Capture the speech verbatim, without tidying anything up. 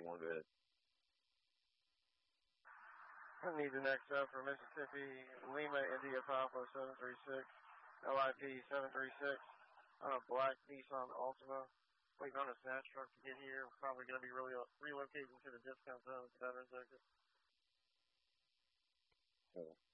one, go ahead. I need the next up for Mississippi, Lima, India, Papa, seven three six, L I P seven three six, on a black Nissan Altima. Waiting on a snatch truck to get here. We're probably going to be really relocating to the discount zone at the veterans exit. So,